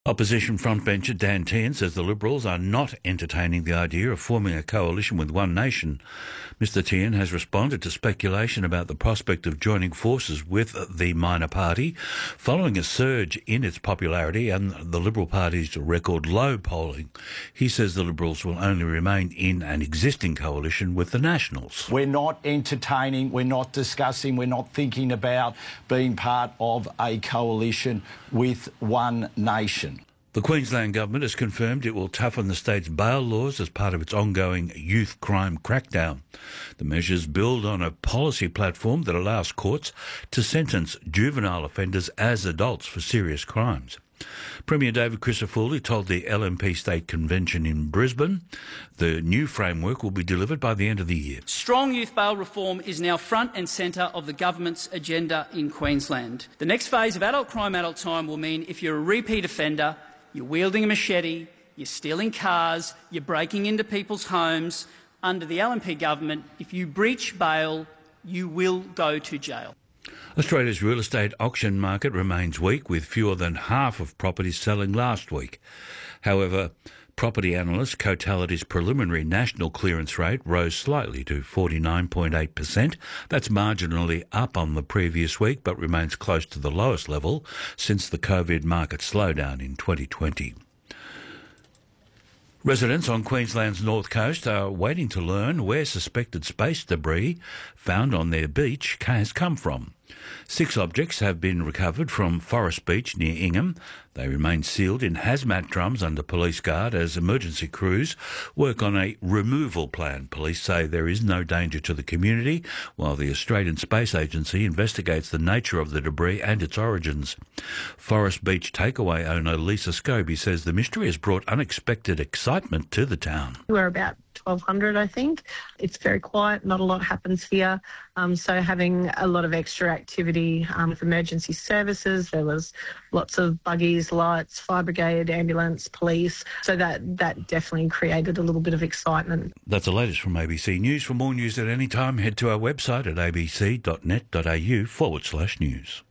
Opposition frontbencher Dan Tehan says the Liberals are not entertaining the idea of forming a coalition with One Nation. Mr Tehan has responded to speculation about the prospect of joining forces with the minor party following a surge in its popularity and the Liberal Party's record low polling. He says the Liberals will only remain in an existing coalition with the Nationals. We're not entertaining, we're not discussing, we're not thinking about being part of a coalition with One Nation. The Queensland Government has confirmed it will toughen the state's bail laws as part of its ongoing youth crime crackdown. The measures build on a policy platform that allows courts to sentence juvenile offenders as adults for serious crimes. Premier David Crisafulli told the LNP State Convention in Brisbane the new framework will be delivered by the end of the year. Strong youth bail reform is now front and centre of the government's agenda in Queensland. The next phase of adult crime, adult time will mean if you're a repeat offender, you're wielding a machete, you're stealing cars, you're breaking into people's homes, under the LNP government, if you breach bail, you will go to jail. Australia's real estate auction market remains weak, with fewer than half of properties selling last week. However, property analyst Cotality's preliminary national clearance rate rose slightly to 49.8%. That's marginally up on the previous week, but remains close to the lowest level since the COVID market slowdown in 2020. Residents on Queensland's north coast are waiting to learn where suspected space debris found on their beach has come from. 6 objects have been recovered from Forest Beach near Ingham. They remain sealed in hazmat drums under police guard as emergency crews work on a removal plan. Police say there is no danger to the community, while the Australian Space Agency investigates the nature of the debris and its origins. Forest Beach takeaway owner Lisa Scobie says the mystery has brought unexpected excitement to the town. We're about 1,200, I think. It's very quiet, not a lot happens here. So having a lot of extra activity with emergency services. There was lots of buggies, lights, fire brigade, ambulance, police. So that definitely created a little bit of excitement. That's the latest from ABC News. For more news at any time, head to our website at abc.net.au/news.